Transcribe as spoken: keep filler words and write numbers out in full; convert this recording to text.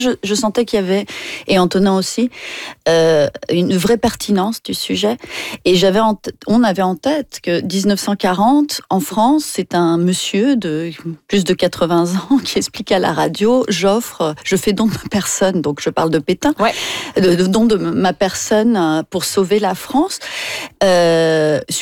Je, je sentais qu'il y avait, et Antonin aussi, euh, une vraie pertinence du sujet. Et j'avais en t- on avait en tête que dix-neuf cent quarante, en France, c'est un monsieur de plus de quatre-vingts ans qui explique à la radio, j'offre, je fais don de ma personne, donc je parle de Pétain, Ouais. de, de don de ma personne pour sauver la France. Euh,